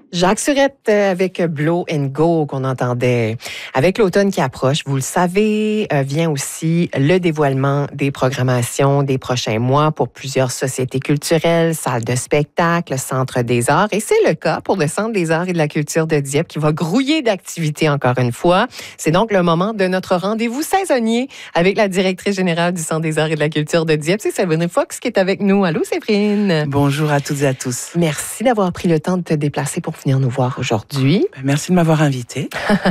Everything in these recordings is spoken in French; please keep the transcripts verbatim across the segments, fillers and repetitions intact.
Jacques Surette avec Blow and Go qu'on entendait. Avec l'automne qui approche, vous le savez, vient aussi le dévoilement des programmations des prochains mois pour plusieurs sociétés culturelles, salles de spectacle, centres des arts. Et c'est le cas pour le Centre des arts et de la culture de Dieppe qui va grouiller d'activités encore une fois. C'est donc le moment de notre rendez-vous saisonnier avec la directrice générale du Centre des arts et de la culture de Dieppe. C'est Séverine Fox qui est avec nous. Allô, Séverine. Bonjour à toutes et à tous. Merci d'avoir pris le temps de te déplacer pour venir nous voir aujourd'hui. Merci de m'avoir invitée.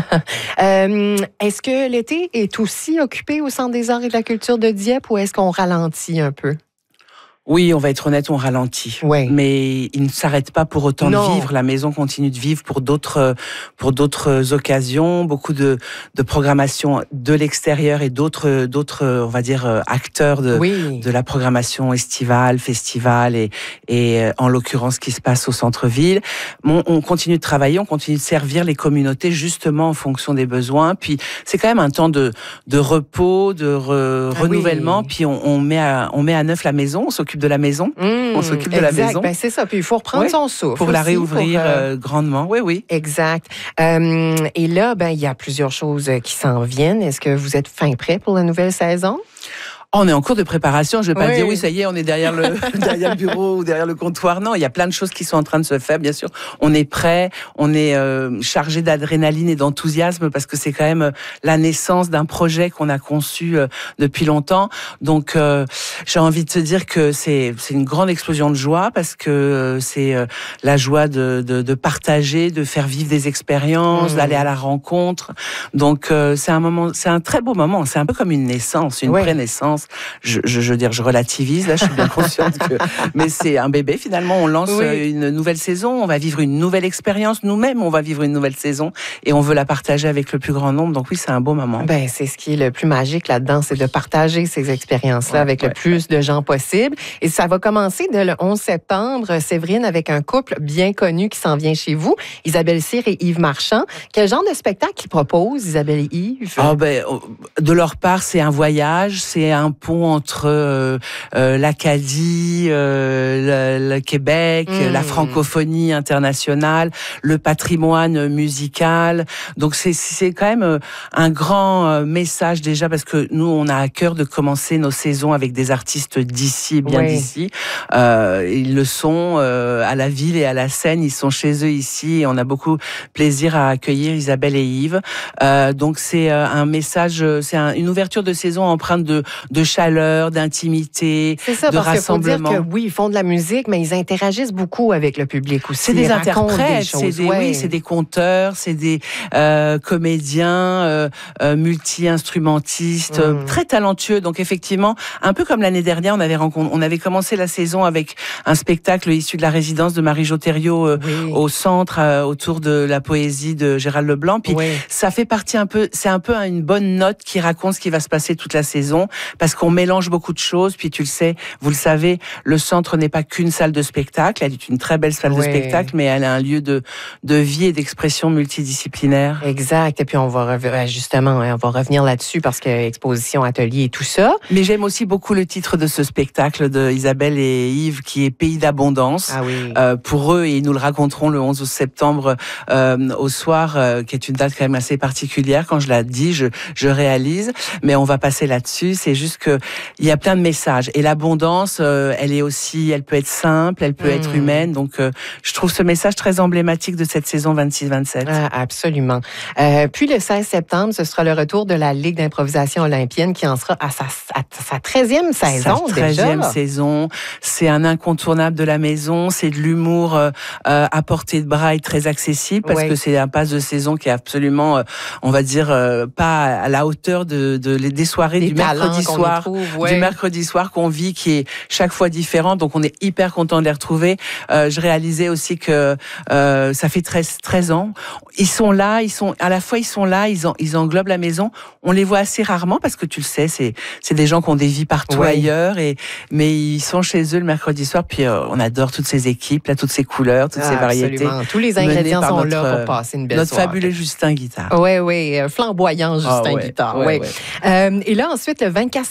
euh, est-ce que l'été est aussi occupé au Centre des arts et de la culture de Dieppe ou est-ce qu'on ralentit un peu? Oui, on va être honnête, on ralentit. Ouais. Mais il ne s'arrête pas pour autant non. de vivre. La maison continue de vivre pour d'autres, pour d'autres occasions. Beaucoup de, de programmation de l'extérieur et d'autres, d'autres, on va dire, acteurs de, oui. de la programmation estivale, festival et, et en l'occurrence, ce qui se passe au centre-ville. Bon, on continue de travailler, on continue de servir les communautés justement en fonction des besoins. Puis c'est quand même un temps de, de repos, de re, ah renouvellement. Oui. Puis on, on met à, on met à neuf la maison, on s'occupe de la maison. Mmh, on s'occupe de exact. la maison. Ben, c'est ça. Puis il faut reprendre ouais. son souffle. Pour la aussi, réouvrir pour, euh... euh, grandement. Oui, oui. Exact. Euh, et là, ben, il y a plusieurs choses qui s'en viennent. Est-ce que vous êtes fin prêt pour la nouvelle saison? Oh, on est en cours de préparation. Je vais pas oui. dire oui, ça y est, on est derrière le derrière le bureau ou derrière le comptoir. Non, il y a plein de choses qui sont en train de se faire. Bien sûr, on est prêt, on est euh, chargé d'adrénaline et d'enthousiasme parce que c'est quand même la naissance d'un projet qu'on a conçu euh, depuis longtemps. Donc, euh, j'ai envie de te dire que c'est c'est une grande explosion de joie parce que euh, c'est euh, la joie de, de de partager, de faire vivre des expériences, mmh. d'aller à la rencontre. Donc, euh, c'est un moment, c'est un très beau moment. C'est un peu comme une naissance, une oui. pré-naissance. Je, je, je veux dire, je relativise, là, je suis bien consciente que... Mais c'est un bébé, finalement, on lance oui. une nouvelle saison, on va vivre une nouvelle expérience, nous-mêmes, on va vivre une nouvelle saison, et on veut la partager avec le plus grand nombre, donc oui, c'est un beau moment. Ben, c'est ce qui est le plus magique là-dedans, c'est de partager ces expériences-là ouais, avec ouais, le plus ouais. de gens possible, et ça va commencer dès le onze septembre, Séverine, avec un couple bien connu qui s'en vient chez vous, Isabelle Cyr et Yves Marchand. Quel genre de spectacle ils proposent, Isabelle et Yves? Ah ben, de leur part, c'est un voyage, c'est un pont entre euh, euh, l'Acadie, euh, le, le Québec, mmh. la francophonie internationale, le patrimoine musical. Donc c'est c'est quand même un grand message déjà parce que nous on a à cœur de commencer nos saisons avec des artistes d'ici, bien oui. d'ici. Euh, ils le sont euh, à la ville et à la scène, ils sont chez eux ici et on a beaucoup plaisir à accueillir Isabelle et Yves. Euh, donc c'est un message, c'est un, une ouverture de saison empreinte de de chaleur, d'intimité, c'est ça, de parce rassemblement. Qu'il faut dire que oui, ils font de la musique, mais ils interagissent beaucoup avec le public aussi. C'est des ils interprètes, des choses, c'est des, ouais. oui, c'est des conteurs, c'est des euh, comédiens, euh, euh, multi-instrumentistes, mmh. très talentueux. Donc effectivement, un peu comme l'année dernière, on avait rencontré, on avait commencé la saison avec un spectacle issu de la résidence de Marie-Jo Thériault euh, oui. au centre, euh, autour de la poésie de Gérald Leblanc. Puis oui. ça fait partie un peu, c'est un peu une bonne note qui raconte ce qui va se passer toute la saison. Parce qu'on mélange beaucoup de choses, puis tu le sais, vous le savez, le centre n'est pas qu'une salle de spectacle, elle est une très belle salle ouais. de spectacle, mais elle est un lieu de, de vie et d'expression multidisciplinaire. Exact, et puis on va rev- justement, on va revenir là-dessus parce que exposition, atelier et tout ça. Mais j'aime aussi beaucoup le titre de ce spectacle de Isabelle et Yves, qui est Pays d'abondance. Ah oui. Euh, pour eux, et ils nous le raconteront le onze septembre euh, au soir, euh, qui est une date quand même assez particulière. Quand je la dis, je, je réalise, mais on va passer là-dessus. C'est juste que il y a plein de messages et l'abondance, euh, elle est aussi, elle peut être simple, elle peut mmh. être humaine. Donc, euh, je trouve ce message très emblématique de cette saison vingt-six vingt-sept. Ah, absolument. Euh, puis le seize septembre, ce sera le retour de la Ligue d'improvisation olympienne qui en sera à sa, à sa treizième saison. Sa treizième saison. C'est un incontournable de la maison. C'est de l'humour euh, à portée de bras et très accessible parce ouais. que c'est un passe de saison qui est absolument, euh, on va dire, euh, pas à la hauteur de, de, de des soirées des du mercredi soir, trouve, ouais. du mercredi soir qu'on vit, qui est chaque fois différent. Donc on est hyper content de les retrouver. Euh, je réalisais aussi que euh, ça fait treize, treize ans. Ils sont là, ils sont à la fois ils sont là, ils, en, ils englobent la maison. On les voit assez rarement parce que tu le sais, c'est c'est des gens qui ont des vies partout ouais. ailleurs et mais ils sont chez eux le mercredi soir. Puis euh, on adore toutes ces équipes, là, toutes ces couleurs, toutes ah, ces variétés. Absolument. Tous les ingrédients sont notre, là pour passer une belle notre soirée. Notre fabuleux Justin Guitare. Oui, oui, flamboyant Justin oh, ouais. Guitare. Ouais, ouais. Ouais. Euh, et là ensuite le vingt-quatre septembre.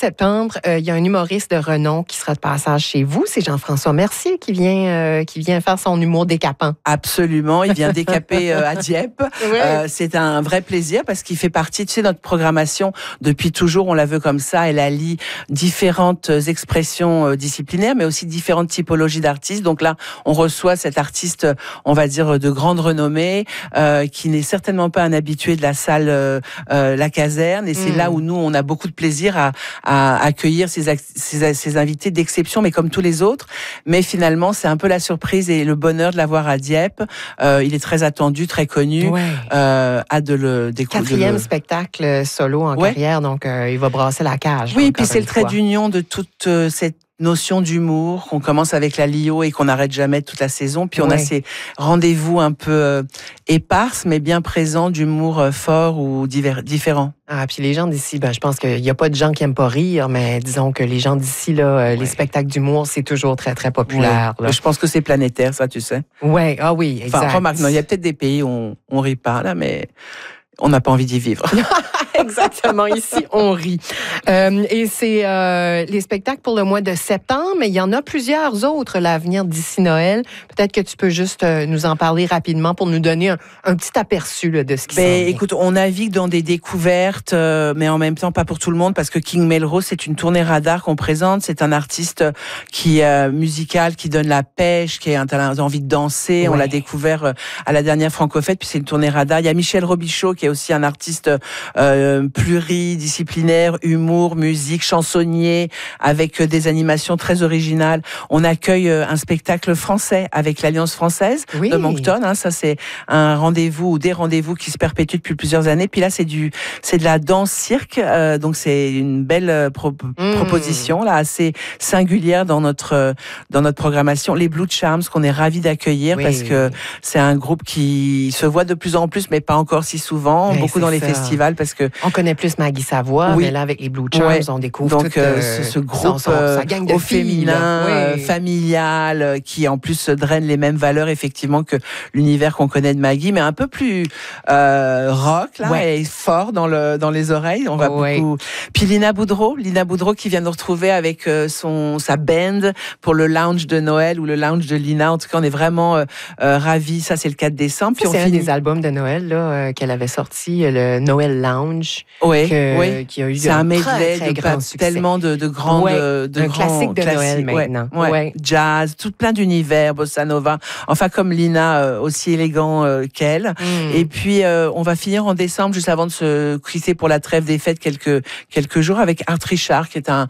septembre, euh, il y a un humoriste de renom qui sera de passage chez vous. C'est Jean-François Mercier qui vient, euh, qui vient faire son humour décapant. Absolument, il vient décaper euh, à Dieppe. Oui. Euh, c'est un vrai plaisir parce qu'il fait partie, tu sais, de notre programmation depuis toujours. On la veut comme ça. Elle allie différentes expressions euh, disciplinaires, mais aussi différentes typologies d'artistes. Donc là, on reçoit cet artiste, on va dire, de grande renommée, euh, qui n'est certainement pas un habitué de la salle euh, euh, La Caserne. Et c'est mmh. là où nous, on a beaucoup de plaisir à, à accueillir ces, ces, ces invités d'exception, mais comme tous les autres. Mais finalement, c'est un peu la surprise et le bonheur de l'avoir à Dieppe. Euh, il est très attendu, très connu. Ouais. Euh, hâte de le découvrir. Quatrième le... spectacle solo en ouais. carrière, donc euh, il va brasser la cage. Oui, puis c'est le trait d'union de toute euh, cette notion d'humour, qu'on commence avec la L I O et qu'on n'arrête jamais toute la saison. Puis on ouais. a ces rendez-vous un peu euh, éparses, mais bien présents, d'humour euh, fort ou divers, différent. Ah, puis les gens d'ici, ben, je pense qu'il n'y a pas de gens qui n'aiment pas rire, mais disons que les gens d'ici, là, ouais. les spectacles d'humour, c'est toujours très, très populaire. Ouais. Je pense que c'est planétaire, ça, tu sais. Oui, ah oui, exact. Enfin, remarque, non, il y a peut-être des pays où on, on rit pas, là, mais on n'a pas envie d'y vivre. Exactement, ici, on rit. Euh, et c'est euh, les spectacles pour le mois de septembre, mais il y en a plusieurs autres là, à venir d'ici Noël. Peut-être que tu peux juste euh, nous en parler rapidement pour nous donner un, un petit aperçu là, de ce qui s'en vient. Écoute, on navigue dans des découvertes, euh, mais en même temps pas pour tout le monde, parce que King Melrose, c'est une tournée radar qu'on présente. C'est un artiste qui euh, musical, qui donne la pêche, qui a envie de danser. Ouais. On l'a découvert à la dernière Franco-Fête, puis c'est une tournée radar. Il y a Michel Robichaud, qui est aussi un artiste euh, pluridisciplinaire, humour, musique, chansonnier, avec des animations très originales. On accueille un spectacle français avec l'Alliance française oui. de Moncton. Hein, ça, c'est un rendez-vous ou des rendez-vous qui se perpétuent depuis plusieurs années. Puis là, c'est du, c'est de la danse cirque. Euh, donc, c'est une belle pro- mmh. proposition, là, assez singulière dans notre, dans notre programmation. Les Blue Charms, qu'on est ravis d'accueillir oui. parce que c'est un groupe qui se voit de plus en plus, mais pas encore si souvent. Oui, beaucoup dans les ça. festivals parce que on connaît plus Maggie Savoie, oui. mais là, avec les Blue Charms, ouais. on découvre donc, tout, euh, ce, ce groupe son, son, sa gang de au filles, féminin, oui. euh, familial, euh, qui en plus draine les mêmes valeurs, effectivement, que l'univers qu'on connaît de Maggie, mais un peu plus euh, rock, là, ouais. et fort dans, le, dans les oreilles. On va ouais. beaucoup... Puis Lina Boudreau, Lina Boudreau qui vient nous retrouver avec euh, son, sa band pour le lounge de Noël ou le lounge de Lina. En tout cas, on est vraiment euh, euh, ravis. Ça, c'est le quatre décembre. Puis c'est un finit... des albums de Noël là, euh, qu'elle avait sorti, le Noël Lounge. Oui, que, oui. qui a eu c'est un medley très, très de grand tellement de, de grands, ouais, de, de un grands classique de Noël maintenant. Ouais, ouais. Jazz, tout plein d'univers, bossa nova. Enfin, comme Lina, euh, aussi élégant euh, qu'elle. Mm. Et puis, euh, on va finir en décembre, juste avant de se quitter pour la trêve des fêtes, quelques quelques jours avec Art Richard, qui est un